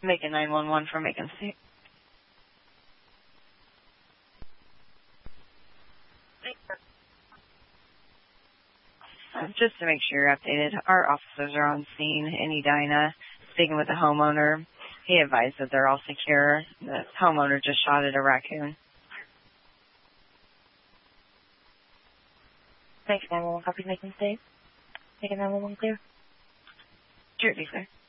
Make a 911 for Macon State. Just to make sure you're updated, our officers are on scene in Edina, speaking with the homeowner. He advised that they're all secure. The homeowner just shot at a raccoon. Thanks, 911. Copy, Macon State. Macon 911 clear. Sure, clear.